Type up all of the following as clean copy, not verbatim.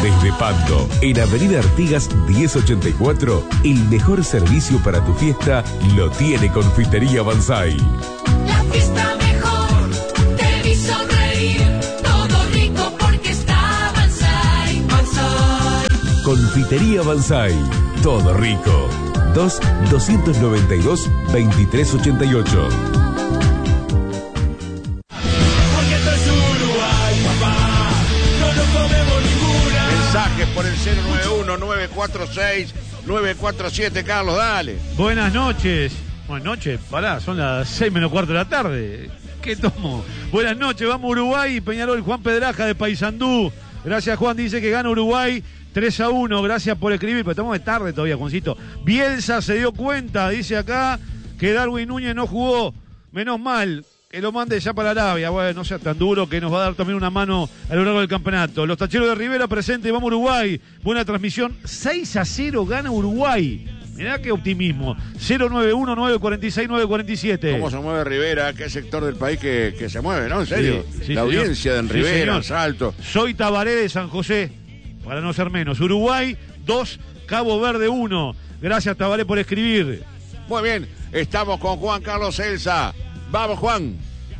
Desde Pando, en Avenida Artigas 1084, el mejor servicio para tu fiesta lo tiene Confitería Banzai. La fiesta mejor, te vi sonreír, todo rico porque está Banzai. Banzai. Confitería Banzai, todo rico. 2-292-2388. Mensajes por el 091-946-947, Carlos, dale. Buenas noches. Buenas noches, pará, son las 6:15 de la tarde. ¿Qué tomo? Buenas noches, vamos Uruguay, Peñarol, Juan Pedraja de Paysandú. Gracias, Juan, dice que gana Uruguay 3-1, gracias por escribir, pero estamos de tarde todavía, Juancito. Bielsa se dio cuenta, dice acá, que Darwin Núñez no jugó, menos mal. Que lo mande ya para Arabia, bueno, no sea tan duro, que nos va a dar también una mano a lo largo del campeonato. Los tacheros de Rivera presentes, vamos Uruguay. Buena transmisión, 6-0 gana Uruguay. Mirá qué optimismo. 091-946-947. ¿Cómo se mueve Rivera? ¿Qué sector del país que se mueve, no? ¿En serio? Sí, la audiencia de Rivera, en Salto. Soy Tabaré de San José, para no ser menos. Uruguay 2, Cabo Verde 1. Gracias, Tabaré, por escribir. Muy bien, estamos con Juan Carlos Elsa. Vamos, Juan.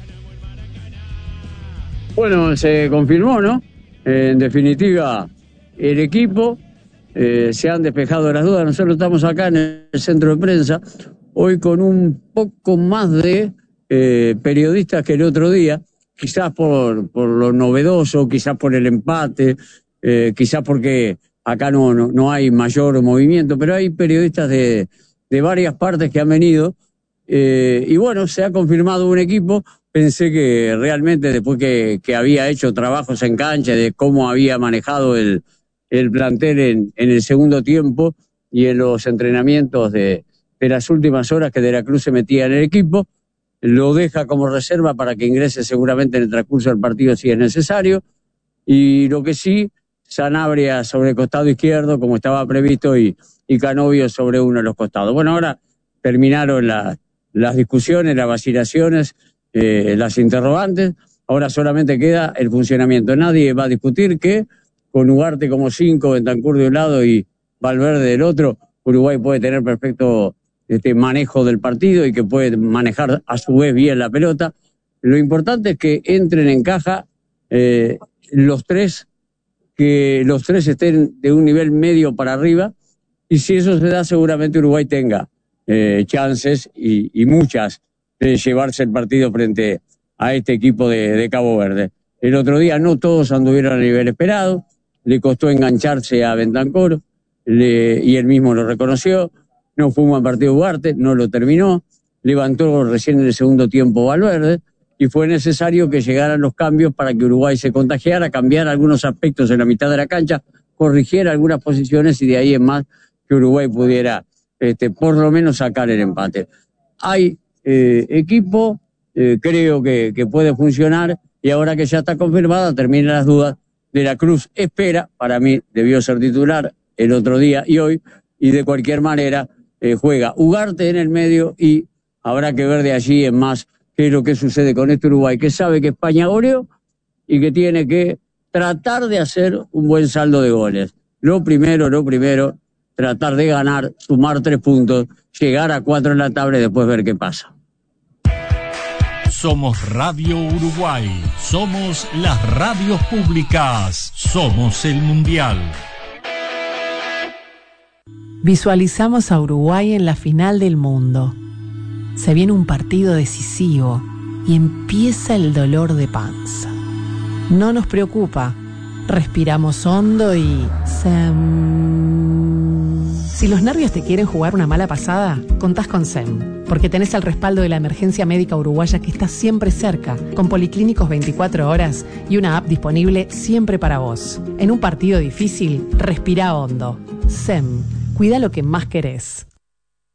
Bueno, se confirmó, ¿no? En definitiva, el equipo, se han despejado las dudas. Nosotros estamos acá en el centro de prensa, hoy con un poco más de periodistas que el otro día, quizás por lo novedoso, quizás por el empate, quizás porque acá no hay mayor movimiento, pero hay periodistas de varias partes que han venido. Y bueno, se ha confirmado un equipo. Pensé que realmente después que había hecho trabajos en cancha, de cómo había manejado el plantel en el segundo tiempo y en los entrenamientos de las últimas horas, que De la Cruz se metía en el equipo, lo deja como reserva para que ingrese seguramente en el transcurso del partido si es necesario. Y lo que sí, Sanabria sobre el costado izquierdo, como estaba previsto, y Canovio sobre uno de los costados. Bueno, ahora terminaron las discusiones, las vacilaciones, las interrogantes. Ahora solamente queda el funcionamiento. Nadie va a discutir que con Ugarte como 5, Bentancur de un lado y Valverde del otro, Uruguay puede tener perfecto manejo del partido y que puede manejar a su vez bien la pelota. Lo importante es que entren en caja los tres, que los tres estén de un nivel medio para arriba, y si eso se da, seguramente Uruguay tenga chances y muchas de llevarse el partido frente a este equipo de Cabo Verde. El otro día no todos anduvieron al nivel esperado, le costó engancharse a Bentancur, y él mismo lo reconoció. No fue un buen partido Ugarte, no lo terminó, levantó recién en el segundo tiempo Valverde, y fue necesario que llegaran los cambios para que Uruguay se contagiara, cambiar algunos aspectos en la mitad de la cancha, corrigiera algunas posiciones, y de ahí en más que Uruguay pudiera por lo menos sacar el empate. Hay equipo, creo que puede funcionar, y ahora que ya está confirmada, terminan las dudas. De la Cruz espera, para mí debió ser titular el otro día y hoy, y de cualquier manera juega Ugarte en el medio, y habrá que ver de allí en más qué es lo que sucede con este Uruguay, que sabe que España goleó y que tiene que tratar de hacer un buen saldo de goles. Lo primero, tratar de ganar, sumar 3 puntos, llegar a 4 en la tabla y después ver qué pasa. Somos Radio Uruguay, somos las radios públicas, somos el Mundial. Visualizamos a Uruguay en la final del mundo. Se viene un partido decisivo y empieza el dolor de panza. No nos preocupa, respiramos hondo y... Si los nervios te quieren jugar una mala pasada, contás con SEM, porque tenés el respaldo de la emergencia médica uruguaya que está siempre cerca, con policlínicos 24 horas y una app disponible siempre para vos. En un partido difícil, respirá hondo. SEM, cuida lo que más querés.